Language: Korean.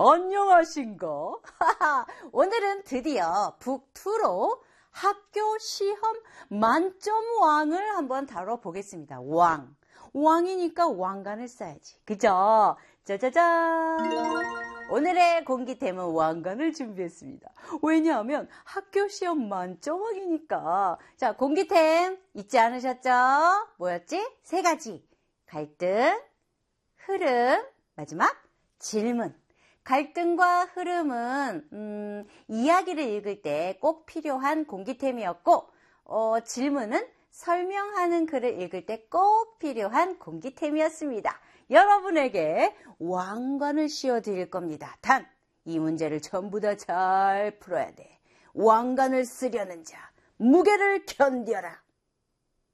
안녕하신가? 오늘은 드디어 북2로 학교 시험 만점 왕을 한번 다뤄보겠습니다. 왕이니까 왕관을 써야지. 그죠? 짜자잔! 오늘의 공기템은 왕관을 준비했습니다. 왜냐하면 학교 시험 만점 왕이니까. 자, 공기템 잊지 않으셨죠? 뭐였지? 3가지. 갈등, 흐름, 마지막 질문. 갈등과 흐름은 이야기를 읽을 때 꼭 필요한 공기템이었고, 질문은 설명하는 글을 읽을 때 꼭 필요한 공기템이었습니다. 여러분에게 왕관을 씌워드릴 겁니다. 단, 이 문제를 전부 다 잘 풀어야 돼. 왕관을 쓰려는 자, 무게를 견뎌라.